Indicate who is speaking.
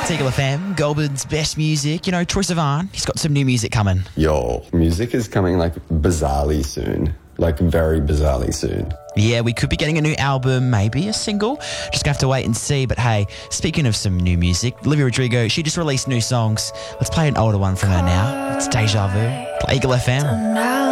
Speaker 1: It's Eagle FM, Goulburn's best music. You know, Troye Sivan, he's got some new music coming.
Speaker 2: Yo, music is coming like bizarrely soon. Like very bizarrely soon.
Speaker 1: Yeah, we could be getting a new album, maybe a single. Just gonna have to wait and see. But hey, speaking of some new music, Olivia Rodrigo, she just released new songs. Let's play an older one from her now. It's Deja Vu. Play Eagle FM.